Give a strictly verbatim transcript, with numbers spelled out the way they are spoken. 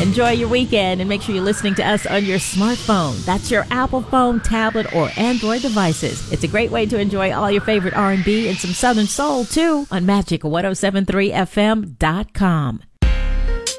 Enjoy your weekend and make sure you're listening to us on your smartphone. That's your Apple phone, tablet, or Android devices. It's a great way to enjoy all your favorite R and B and some Southern soul, too, on Magic ten seventy-three F M dot com.